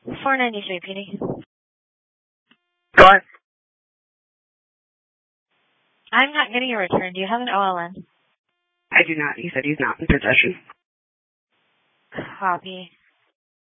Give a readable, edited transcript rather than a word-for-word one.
493 PD. Go on. I'm not getting a return. Do you have an OLN? I do not. He said he's not in possession. Copy.